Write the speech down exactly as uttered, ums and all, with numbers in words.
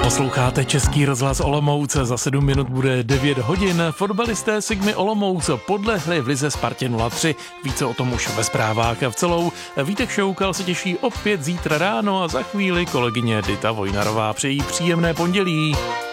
Posloucháte Český rozhlas Olomouc, za sedm minut bude devět hodin. Fotbalisté Sigmy Olomouc podlehli v lize Spartě nula tři. Více o tom už ve zprávách v celou. Vítek Šoukal se těší opět zítra ráno a za chvíli kolegyně Dita Vojnarová přejí příjemné pondělí.